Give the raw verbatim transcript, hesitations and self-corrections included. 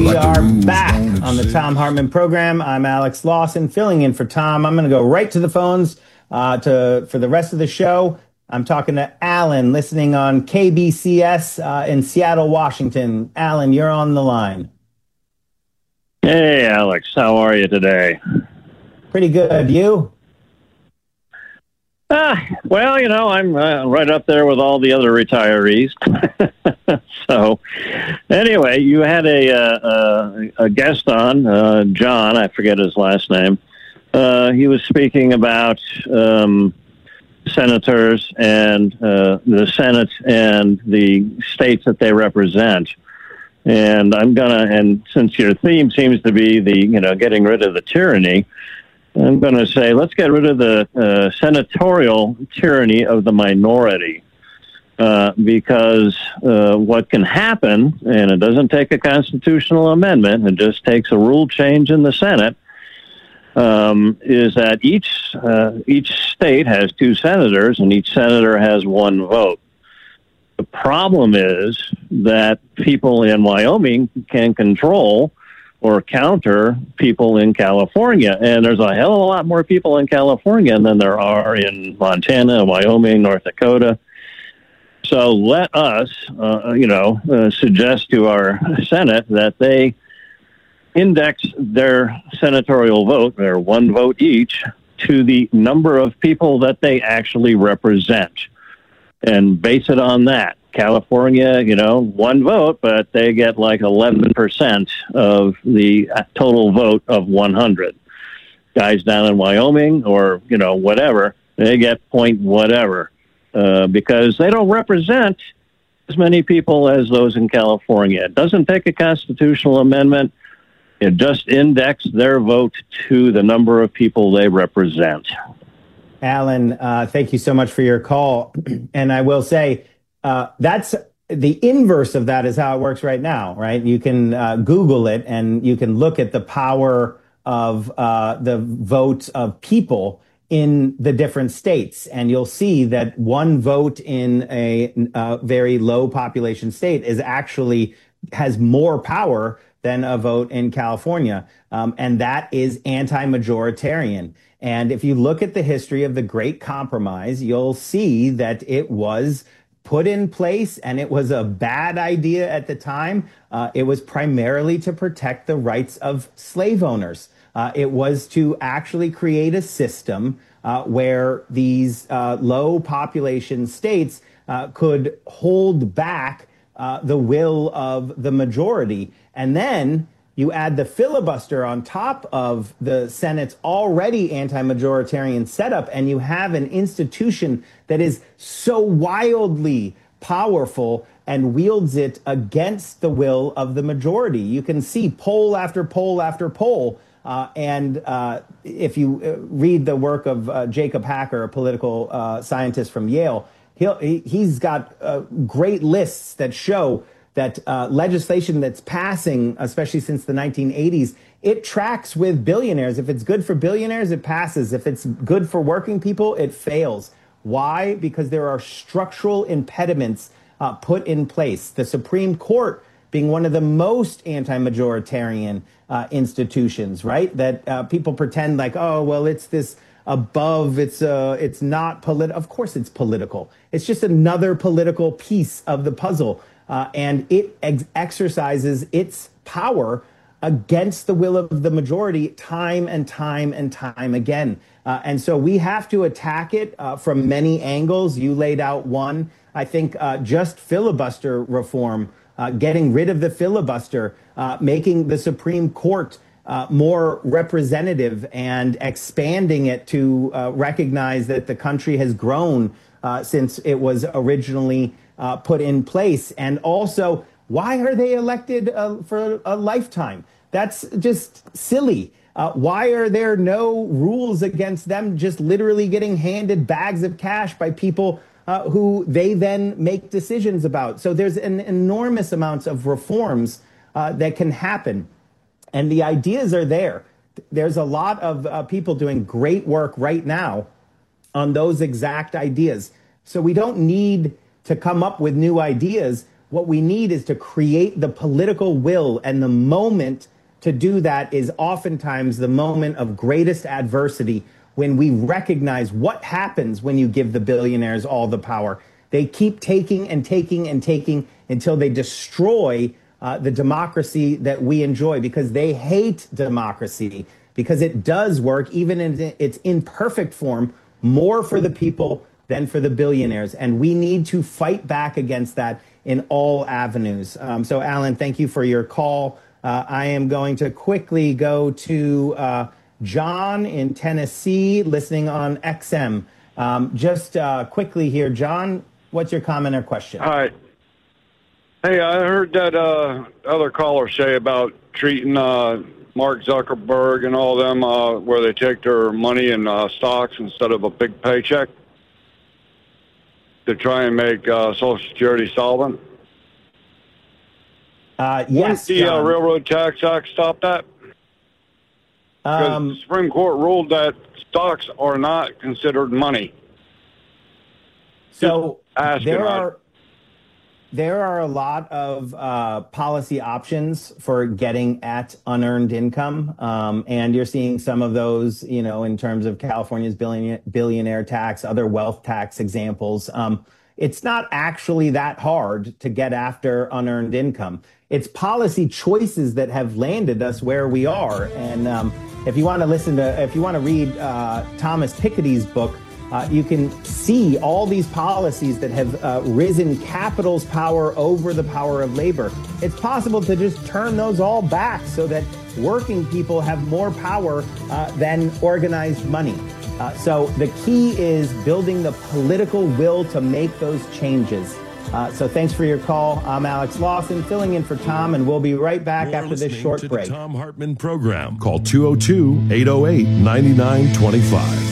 We are back on the Thom Hartmann program. I'm Alex Lawson, filling in for Tom. I'm going to go right to the phones uh, to for the rest of the show. I'm talking to Alan, listening on K B C S uh, in Seattle, Washington. Alan, you're on the line. Hey, Alex. How are you today? Pretty good. You? Ah, well, you know, I'm uh, right up there with all the other retirees. So, anyway, you had a uh, a guest on, uh, John. I forget his last name. Uh, he was speaking about um, senators and uh, the Senate and the states that they represent. And I'm gonna, and since your theme seems to be the, you know, getting rid of the tyranny, I'm going to say, let's get rid of the uh, senatorial tyranny of the minority, uh, because uh, what can happen, and it doesn't take a constitutional amendment, it just takes a rule change in the Senate, um, is that each uh, each state has two senators, and each senator has one vote. The problem is that people in Wyoming can control or counter people in California. And there's a hell of a lot more people in California than there are in Montana, Wyoming, North Dakota. So let us, uh, you know, uh, suggest to our Senate that they index their senatorial vote, their one vote each, to the number of people that they actually represent, and base it on that. California, you know, one vote, but they get like eleven percent of the total vote of one hundred. Guys down in Wyoming or, you know, whatever, they get point whatever, uh, because they don't represent as many people as those in California. It doesn't take a constitutional amendment. It just indexes their vote to the number of people they represent. Alan, uh, thank you so much for your call. And I will say, Uh, that's the inverse of that is how it works right now, right? You can uh, Google it and you can look at the power of uh, the votes of people in the different states. And you'll see that one vote in a, a very low population state is actually has more power than a vote in California. Um, and that is anti-majoritarian. And if you look at the history of the Great Compromise, you'll see that it was put in place, and it was a bad idea at the time. Uh, it was primarily to protect the rights of slave owners. Uh, it was to actually create a system uh, where these uh, low population states uh, could hold back uh, the will of the majority. And then you add the filibuster on top of the Senate's already anti-majoritarian setup, and you have an institution that is so wildly powerful and wields it against the will of the majority. You can see poll after poll after poll. Uh, and uh, if you uh, read the work of uh, Jacob Hacker, a political uh, scientist from Yale, he'll, he, he's got uh, great lists that show that uh, legislation that's passing, especially since the nineteen eighties, it tracks with billionaires. If it's good for billionaires, it passes. If it's good for working people, it fails. Why? Because there are structural impediments uh, put in place. The Supreme Court being one of the most anti-majoritarian uh, institutions, right? That uh, people pretend like, oh, well, it's this above, it's uh, it's not political. Of course it's political. It's just another political piece of the puzzle. Uh, and it ex- exercises its power against the will of the majority time and time and time again. Uh, and so we have to attack it uh, from many angles. You laid out one. I think uh, just filibuster reform, uh, getting rid of the filibuster, uh, making the Supreme Court uh, more representative and expanding it to uh, recognize that the country has grown uh, since it was originally Uh, put in place. And also, why are they elected uh, for a lifetime? That's just silly. Uh, why are there no rules against them just literally getting handed bags of cash by people uh, who they then make decisions about? So there's an enormous amounts of reforms uh, that can happen. And the ideas are there. There's a lot of uh, people doing great work right now on those exact ideas. So we don't need to come up with new ideas. What we need is to create the political will, and the moment to do that is oftentimes the moment of greatest adversity, when we recognize what happens when you give the billionaires all the power. They keep taking and taking and taking until they destroy uh, the democracy that we enjoy, because they hate democracy, because it does work, even in its imperfect form, more for the people than for the billionaires. And we need to fight back against that in all avenues. Um, so, Alan, thank you for your call. Uh, I am going to quickly go to uh, John in Tennessee, listening on X M. Um, just uh, quickly here, John, what's your comment or question? Hi. Hey, I heard that uh, other caller say about treating uh, Mark Zuckerberg and all them uh, where they take their money in uh, stocks instead of a big paycheck to try and make uh, Social Security solvent. Uh, yes, Wouldn't the uh, John. Railroad Tax Act stop that? Because Um, the Supreme Court ruled that stocks are not considered money. So asking, there I- are there are a lot of uh, policy options for getting at unearned income, um, and you're seeing some of those, you know, in terms of California's billionaire, billionaire tax, other wealth tax examples. Um, it's not actually that hard to get after unearned income. It's policy choices that have landed us where we are. And um, if you want to listen to, if you want to read uh, Thomas Piketty's book, Uh, you can see all these policies that have uh, risen capital's power over the power of labor. It's possible to just turn those all back so that working people have more power uh, than organized money. Uh, so the key is building the political will to make those changes. Uh, so thanks for your call. I'm Alex Lawson, filling in for Tom, and we'll be right back You're after this listening short to break. The Tom Hartman Program. Call two oh two, eight oh eight, nine nine two five.